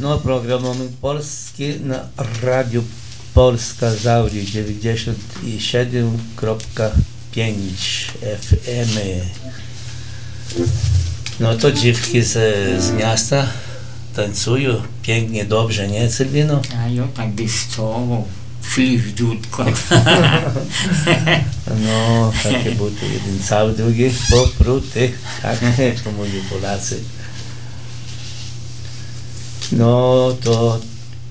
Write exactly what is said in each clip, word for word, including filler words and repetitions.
No, program Moment Polski na Radiu Polska Zauri dziewięćdziesiąt siedem kropka pięć F M. No to dziewki z, z miasta tańcują pięknie, dobrze, nie, Sylwino? A ja tak deszczowo, śliździutko. No, takie buty, jeden cały, drugi popruty, tak, to mówią Polacy. No to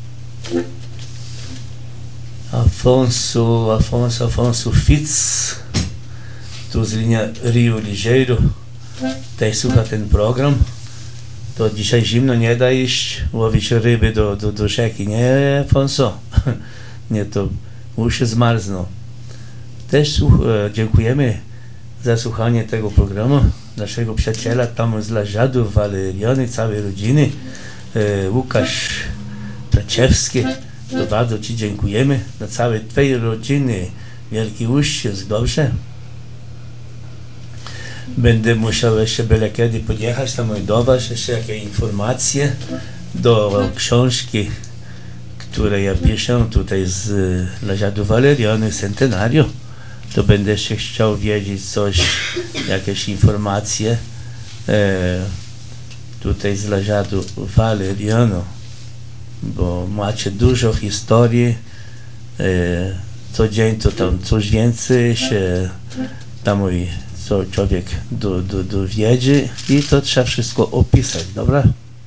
Afonso, Afonso, Afonso Fitz, tu z linii Rio de Janeiro, też słucha ten program. To dzisiaj zimno, nie da iść łowić ryby do, do, do rzeki, nie, Afonso? Nie, to uszy zmarzną. Też słuch, dziękujemy za słuchanie tego programu, naszego przyjaciela tam z Lażadu, Waleriony, całej rodziny, e, Łukasz Traczewski. To bardzo Ci dziękujemy, na całej Twojej rodziny, wielki uścisk, dobrze? Będę musiał jeszcze byle kiedy podjechać tam do Was, jeszcze jakieś informacje do książki, które ja piszę tutaj z Lażadu Waleriony Centenario. To będę jeszcze chciał wiedzieć coś, jakieś informacje e, tutaj z Lażadu Walerionu, bo macie dużo historii, e, co dzień to tam coś więcej się tam mój, co człowiek do, do, dowiedzie i to trzeba wszystko opisać, dobra?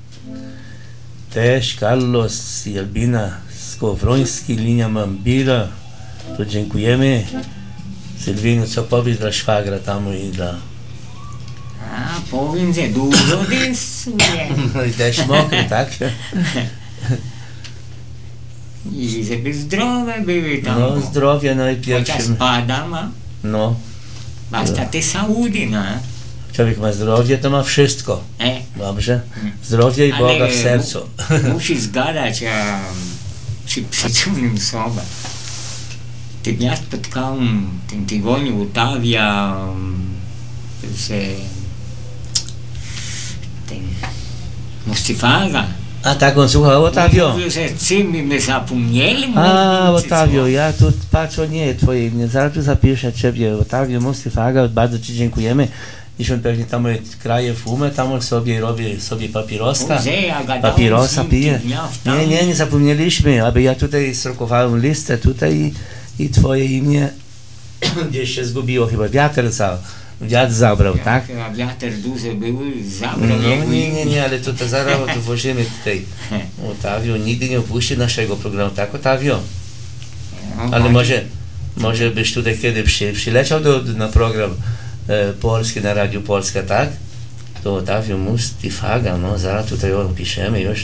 Też Carlos i Albina Skowroński, linia Mambira, to dziękujemy. Sylwino, co powiesz dla szwagra tam i dla... A, powiem, że dużo deszczuje. No i deszcz mokry, tak? I żeby zdrowe były tam. No zdrowie najpierw. Chociaż pada ma. No. Basta te saúde, no? Człowiek ma zdrowie, to ma wszystko. E? Dobrze? Zdrowie i Boga w sercu. Musi zgadać, a przy przyczynnym sobie. Ty ja spotkałem w tym tygodniu Otawia z tym Mustafaga. A tak on słuchał, Otavio? Mówił, że czy my, my zapomnieli? A, Otavio, ja tu patrzę, nie, twoje imię, zaraz tu zapiszę ciebie, Otavio Mustafaga, bardzo Ci dziękujemy. Dziś on pewnie tam kraje fumę, tam on sobie robi sobie papieroska, papierosa pije. Nie, nie, nie zapomnieliśmy, aby ja tutaj strokowałem listę tutaj i, i twoje imię gdzieś się zgubiło, chyba wiatr za, wiatr zabrał, ja, tak? A wiatr duży był, zabrał no, jego nie, nie, nie, ale to, to zaraz to włożymy tutaj. Otavio nigdy nie opuści naszego programu, tak, Otavio? Ale może, może byś tutaj kiedy przy, przyleciał do, na program e, polski na Radiu Polska, tak? To Otavio Mustafaga, no zaraz tutaj o, piszemy już.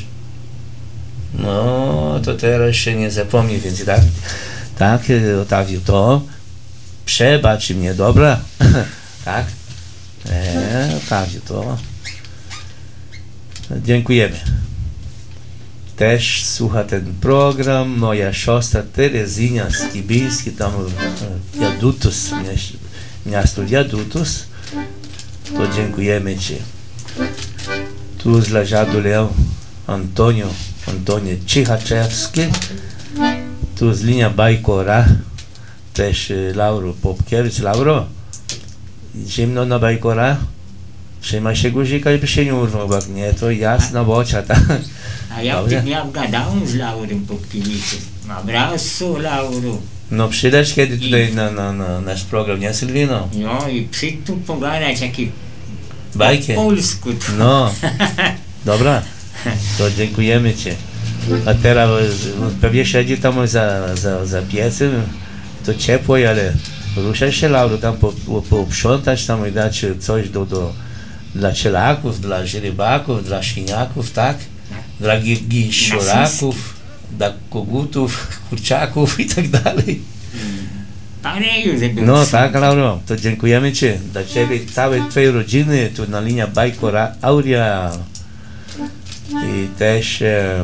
No, to teraz się nie zapomnij, więc tak, tak, Otavio, to przebacz mnie, dobra? Tak? Eee, Otavio, to dziękujemy. Też słucha ten program moja siostra Terezynia z Kibiński, tam w Viadutus, miasto Viadutus. To dziękujemy Ci. Tu z Lażadu Leon Antonio, Antonio Cichaczewski. Tu z linia Bajkora, też Lauro Popkiewicz. Lauro, zimno na Bajkora? Trzymaj się guzika i by się nie urwał, bo nie, to jasna bocza, tak? A ja w tym dniach gadałem z Laurem Popkiewiczem. Abrazo, Lauro. No przydać kiedy tutaj na, na, na nasz program, nie, Sylwino? No i przyjdź tu pogadać, jakie bajki. Po polsku. No, dobra, to dziękujemy Ci. A teraz pewnie siedzi tam za, za, za piecem, to ciepło, ale ruszaj się, Lauro, tam po, po, poprzątać, tam i dać coś do, do, dla cielaków, dla żerybaków, dla świniaków, tak? Dla giszczoraków, dla kogutów, kurczaków i tak dalej. No tak, Lauro, to dziękujemy Ci, dla Ciebie i całej Twojej rodziny, tu na linia Bajkora Auria. I też e,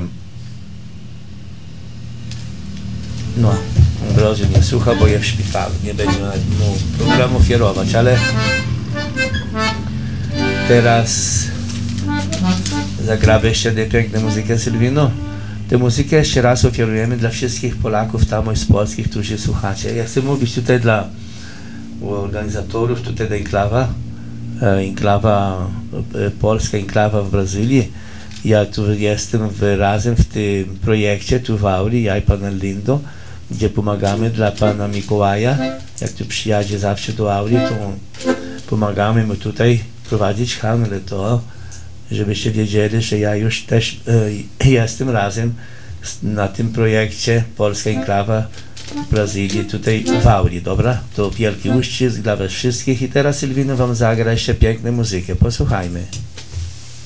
no, Brodziu nie słucha, bo jest w szpitalu, nie będzie mu programu ofiarować, ale teraz zagramy jeszcze tę piękną muzykę, Sylwino. Tę muzykę jeszcze raz ofiarujemy dla wszystkich Polaków tam z Polski, którzy słuchacie. Ja chcę mówić tutaj dla organizatorów tutaj do Enklawa, Enklawa Polska, Enklawa w Brazylii. Ja tu jestem w, razem w tym projekcie tu w Auri, ja i pan Lindo, gdzie pomagamy dla pana Mikołaja. Jak tu przyjadzie zawsze do Auri, to pomagamy mu tutaj prowadzić handel, to żebyście wiedzieli, że ja już też e, jestem razem na tym projekcie Polska Enklawa w Brazylii, tutaj w Auri, dobra? To wielki uścisk dla was wszystkich i teraz Sylwino wam zagra jeszcze piękną muzykę, posłuchajmy.